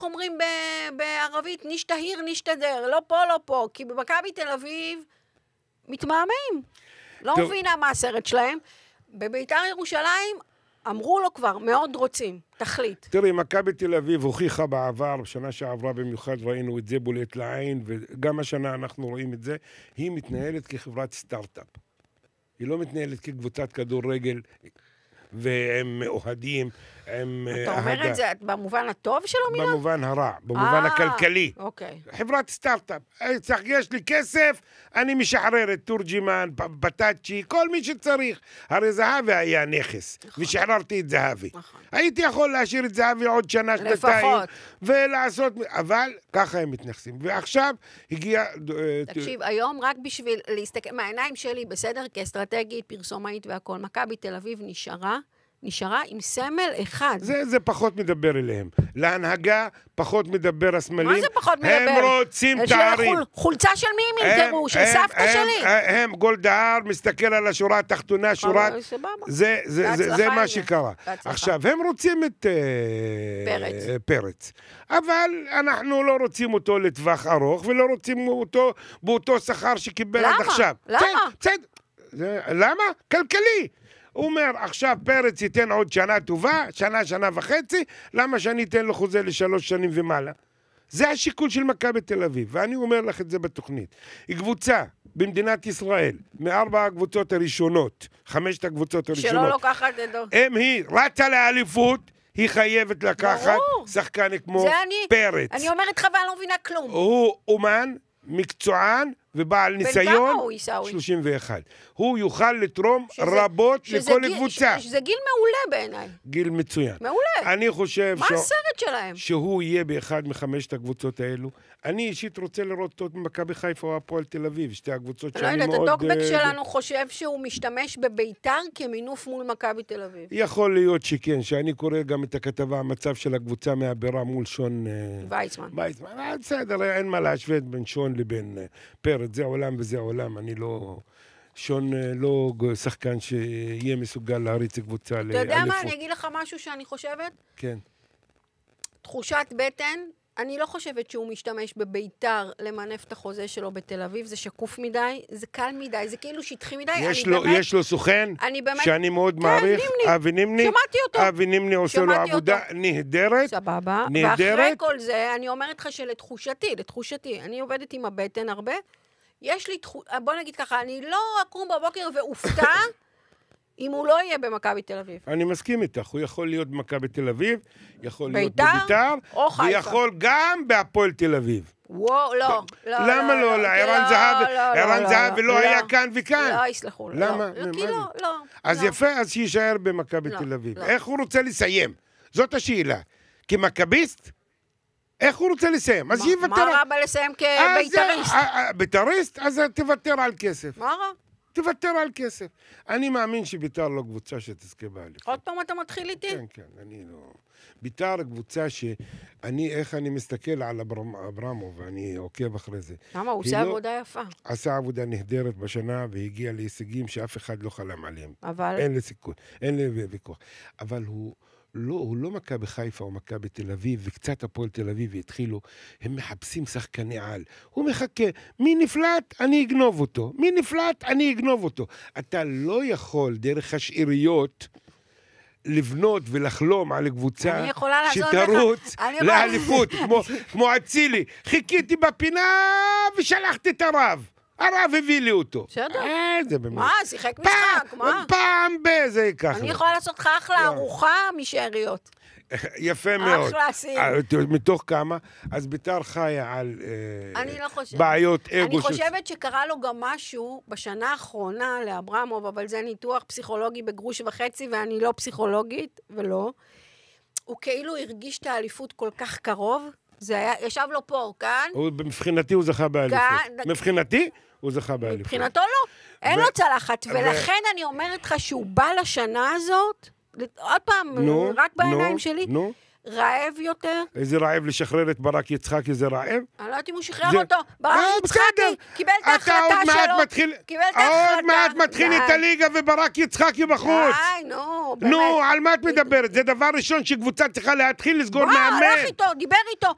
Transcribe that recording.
אומרים בערבית, נשתהיר, נשתדר, לא פה, לא פה, כי במכבי תל אביב מתמהמהים. לא מבינה מה הסרט שלהם. בביתר ירושלים אמרו לו כבר, מאוד רוצים, תחליט. תראי, מכבי תל אביב הוכיחה בעבר, בשנה שעברה במיוחד ראינו את זה בולט לעין, וגם השנה אנחנו רואים את זה, היא מתנהלת כחברת סטארט-אפ. היא לא מתנהלת כקבוצת כדורגל, והם אוהדים, הם אתה אומר את זה במובן הטוב של המילה? במובן הרע, במובן הכלכלי. אוקיי. חברת סטארט-אפ. יש לי כסף, אני משחרר את תורג'ימן, פטאצ'י, כל מי שצריך. הרי זהבי היה נכס, ושחררתי את זהבי. הייתי יכול להשאיר את זהבי עוד שנה, שנתיים, ולעשות, אבל ככה הם מתנכסים. ועכשיו הגיע... תקשיב, היום רק בשביל להסתכל, מהעיניים שלי בסדר, כאסטרטגית, פרסומאית והכל, מכבי תל אביב נשארה עם סמל אחד. זה פחות מדבר אליהם. להנהגה פחות מדבר הסמלים. מה זה פחות מדבר? הם רוצים תארים. חולצה של מי הם ימכרו? של סבתא שלי. הם גולדהר, מסתכל על השורה התחתונה, שורת... זה מה שקרה. עכשיו, הם רוצים את פרץ. אבל אנחנו לא רוצים אותו לטווח ארוך, ולא רוצים אותו באותו שכר שקיבל עד עכשיו. למה? כלכלי. הוא אומר, עכשיו פרץ ייתן עוד שנה טובה, שנה וחצי, למה שאני אתן לו חוזה ל3 שנים ומעלה? זה השיקול של מכבי תל אביב, ואני אומר לך את זה בתוכנית. היא קבוצה במדינת ישראל, מ4 הקבוצות הראשונות, 5 הקבוצות הראשונות. שלא לוקחת את דור. אם היא רצה לאליפות, היא חייבת לקחת שחקן כמו פרץ. אני אומרת לך ואני לא מבינה כלום. הוא אומן, מקצוען, ובעל ניסיון 31. הוא יוכל לתרום רבות לכל קבוצה. שזה גיל מעולה בעיניי. גיל מצוין. מעולה. אני חושב מה הסרט שלהם? שהוא יהיה באחד מ5 הקבוצות האלו. אני אישית רוצה לראות אותו במכבי חיפה או הפועל תל אביב, שתי הקבוצות שאני מאוד... לא יודעת, הטוקבק שלנו חושב שהוא משתמש בביתר כמינוף מול מכבי תל אביב. יכול להיות שכן, שאני קורא גם את הכתבה, המצב של הקבוצה מהבירה מול שון... וייסמן. בסדר, אין מה להשוות בין שון לבין פרץ, זה עולם וזה עולם, אני לא... שון לא שחקן שיהיה מסוגל להריץ קבוצה לאליפות. אתה יודע מה, אני אגיד לך משהו שאני חושבת? כן. תחושת בטן, אני לא חושבת שהוא משתמש בביתר למנף את החוזה שלו בתל אביב, זה שקוף מדי, זה קל מדי, זה כאילו שטחי מדי. יש לו סוכן שאני מאוד מעריך, אבי נימני. שמעתי אותו. אבי נימני עושה לו עבודה נהדרת. סבבה. ואחרי כל זה, אני אומרת לך שלתחושתי, אני עובדת עם הבטן הרבה, יש לי, בוא נגיד ככה, אני לא אקום בבוקר ואופתע אם הוא לא יהיה במכבי תל אביב. אני מסכים איתך, הוא יכול להיות במכבי תל אביב, יכול להיות בביתר, ויכול גם בהפועל תל אביב. וואו, לא. למה לא? ערן זהבי לא היה כאן וכאן. לא, יסלחו. למה? כי לא. אז יפה, אז שיישאר במכבי תל אביב. איך הוא רוצה לסיים? זאת השאלה. כמכביסט? איך הוא רוצה לסיים? אז שיוותר... מה רע בלסיים כביתריסט? ביתריסט? אז תוותר על כסף. מה רע? תוותר על כסף. אני מאמין שביתר לא קבוצה שתזכה באליפות. עוד פעם אתה מתחיל איתי? כן, אני לא... ביתר קבוצה איך אני מסתכל על אברמוב, ואני עוקב אחרי זה. למה? הוא עושה עבודה יפה. עשה עבודה נהדרת בשנה, והגיע להישגים שאף אחד לא חלם עליהם. אבל... אין לי סיכוי, אין לי ויכוח. אבל הוא לא מכבי חיפה או מכבי תל אביב, וקצת הפועל תל אביב התחילו, הם מחפשים שחקני על. הוא מחכה, מי נפלט, אני אגנוב אותו. מי נפלט, אני אגנוב אותו. אתה לא יכול דרך השאריות לבנות ולחלום על קבוצה שתרוץ לאליפות, כמו אצילי. חיכיתי בפינה ושלחתי את הרב הביא לי אותו. בסדר. מה? שיחק משחק, מה? פעם בזה ככה. אני יכולה לעשות לך אחלה ארוחה משאריות. יפה מאוד. אחלה עשיר. מתוך כמה? אז ביתר חיה על בעיות אגו. אני חושבת שקרה לו גם משהו בשנה האחרונה לאברמוב, אבל זה ניתוח פסיכולוגי בגרוש וחצי, ואני לא פסיכולוגית, ולא. הוא כאילו הרגיש את האליפות כל כך קרוב. זה היה, ישב לו פה, כאן. מבחינתי הוא זכה באליפות. מבחינתי הוא זכה באליפות. מבחינתו לא. אין לו צלחת. ולכן אני אומרת לך שהוא בא לשנה הזאת, עוד פעם, רק בעיניים שלי, רעב יותר. איזה רעב לשחרר את ברק יצחקי, זה רעב? אני לא יודעת אם הוא שחרר אותו. ברק יצחקי קיבל את ההחלטה שלו. עוד מעט מתחיל את הליגה וברק יצחקי בחוץ. נו, על מה את מדברת? זה דבר ראשון שקבוצה צריכה להתחיל לסגור מאמן. הלך איתו, דיבר איתו.